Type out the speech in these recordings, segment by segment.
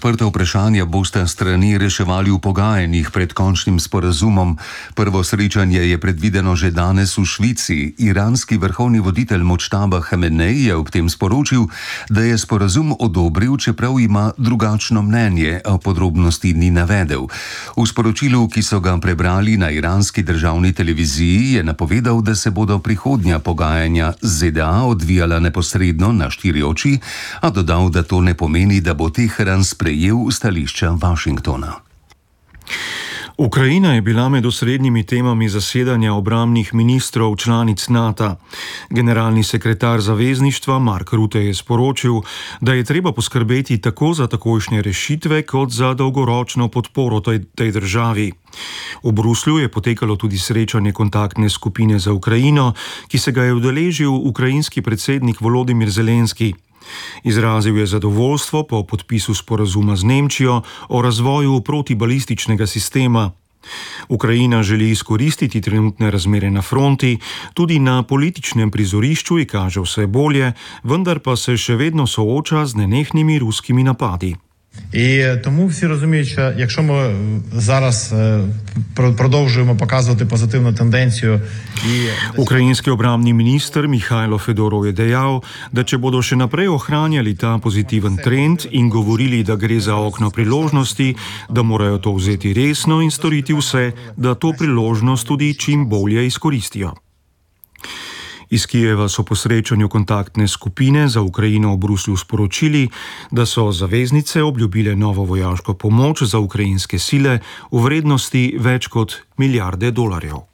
odprta vprašanja boste strani reševali v pogajanjih pred končnim sporazumom. Prvo srečanje je predvideno že danes v Švici. Iranski vrhovni voditelj Modštaba Hamenej je ob tem sporočil, da je sporazum odobril, čeprav ima drugačno mnenje, a podrobnosti ni navedel. V sporočilu, ki so ga prebrali na iranski državni televiziji, je napovedal, da se bodo prihodnja pogajanja z ZDA odvijala neposredno na štiri oči, a dodal, da to ne pomeni, da bo Teheran sprejel stališča Washingtona. Ukrajina je bila med osrednjimi temami zasedanja obrambnih ministrov članic NATO. Generalni sekretar zavezništva Mark Rutte je sporočil, da je treba poskrbeti tako za takojšnje rešitve kot za dolgoročno podporo tej državi. V Bruslju je potekalo tudi srečanje kontaktne skupine za Ukrajino, ki se ga je udeležil ukrajinski predsednik Volodymyr Zelenski. Izrazil je zadovoljstvo po podpisu sporazuma z Nemčijo o razvoju protibalističnega sistema. Ukrajina želi izkoristiti trenutne razmere na fronti, tudi na političnem prizorišču ji kaže vse bolje, vendar pa se še vedno sooča z nenehnimi ruskimi napadi. І тому всі розуміють, що якщо ми зараз продовжуємо показувати позитивну тенденцію Ukrajinski obrambni minister Mihajlo Fedorov je dejal, da če bodo še naprej ohranjali ta pozitiven trend in govorili, da gre za okno priložnosti, da morajo to vzeti resno in storiti vse, da to priložnost tudi čim bolje izkoristijo. Iz Kijeva so po srečanju kontaktne skupine za Ukrajino v Bruslju sporočili, da so zaveznice obljubile novo vojaško pomoč za ukrajinske sile v vrednosti več kot milijarde dolarjev.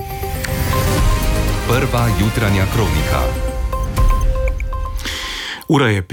Prva jutranja kronika. Ura je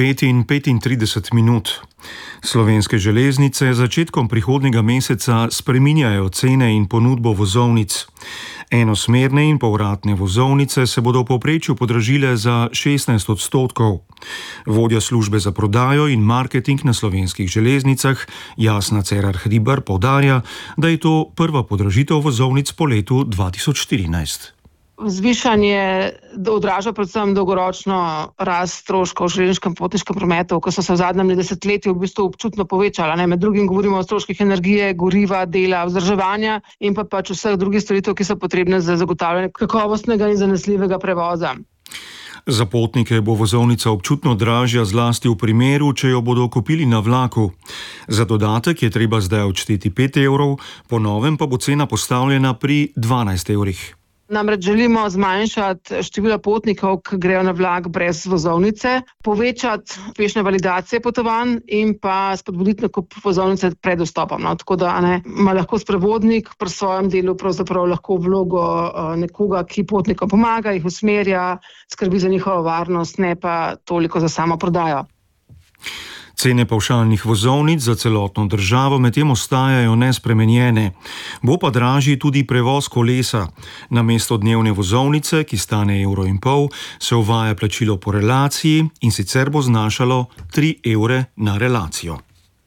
5:35. Slovenske železnice začetkom prihodnjega meseca spreminjajo cene in ponudbo vozovnic. Enosmerne in povratne vozovnice se bodo v povprečju podražile za 16%. Vodja službe za prodajo in marketing na Slovenskih železnicah Jasna Cerar Hribar poudarja, da je to prva podražitev vozovnic po letu 2014. Zvišanje odraža predvsem dolgoročno rast stroškov v železniškem potniškem prometu, ko so se v zadnjem desetletju v bistvu občutno povečala. Med drugim govorimo o stroških energije, goriva, dela, vzdrževanja in pač vseh drugih storitev, ki so potrebne za zagotavljanje kakovostnega in zanesljivega prevoza. Za potnike bo vozovnica občutno dražja zlasti v primeru, če jo bodo kupili na vlaku. Za dodatek je treba zdaj odšteti 5 evrov, po novem pa bo cena postavljena pri 12 evrih. Namreč želimo zmanjšati število potnikov, ki grejo na vlak brez vozovnice, povečati uspešne validacije potovanj in pa spodbuditi nakup vozovnice pred vstopom. Tako da ima lahko sprevodnik pri svojem delu pravzaprav lahko vlogo nekoga, ki potnikom pomaga, jih usmerja, skrbi za njihovo varnost, ne pa toliko za samo prodajo. Cene pavšalnih vozovnic za celotno državo medtem ostajajo nespremenjene. Bo pa dražji tudi prevoz kolesa. Namesto dnevne vozovnice, ki stane 1,5 evra, se uvaja plačilo po relaciji in sicer bo znašalo 3 evre na relacijo.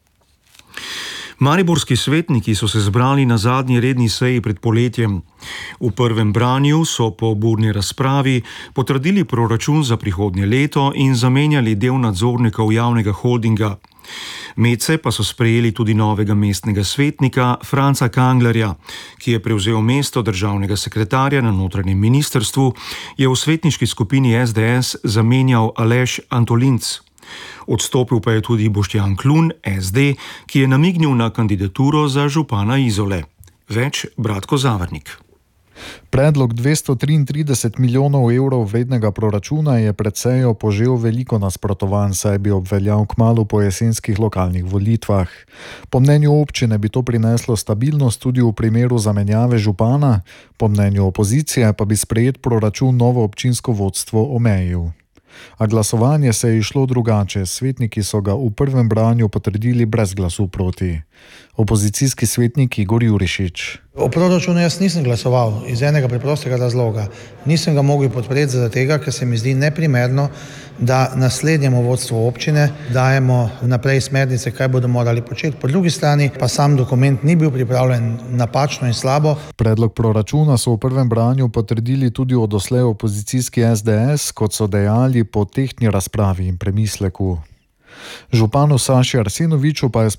Mariborski svetniki so se zbrali na zadnji redni seji pred poletjem. V prvem branju so po burni razpravi potrdili proračun za prihodnje leto in zamenjali del nadzornikov javnega holdinga. Medse pa so sprejeli tudi novega mestnega svetnika Franca Kanglerja, ki je prevzel mesto državnega sekretarja na notranjem ministrstvu, je v svetniški skupini SDS zamenjal Aleš Antolinc. Odstopil pa je tudi Boštjan Klun, SD, ki je namignil na kandidaturo za župana Izole. Več Bratko Zavrnik. Predlog 233 milijonov evrov vrednega proračuna je pred sejo požel veliko nasprotovanj, saj bi obveljal kmalu po jesenskih lokalnih volitvah. Po mnenju občine bi to prineslo stabilnost tudi v primeru zamenjave župana, po mnenju opozicije pa bi sprejet proračun novo občinsko vodstvo omejil. A glasovanje se je išlo drugače, svetniki so ga v prvem branju potrdili brez glasu proti. Opozicijski svetnik Igor Jurišič. O proračunu jaz nisem glasoval iz enega preprostega razloga. Nisem ga mogel podpreti zaradi tega, ker se mi zdi neprimerno, da naslednjemu vodstvu občine dajemo naprej smernice, kaj bodo morali početi. Po drugi strani pa sam dokument ni bil pripravljen napačno in slabo. Predlog proračuna so v prvem branju potrdili tudi od doslej opozicijski SDS, kot so dejali po tehtni razpravi in premisleku. Županu Saši Arsenoviču pa je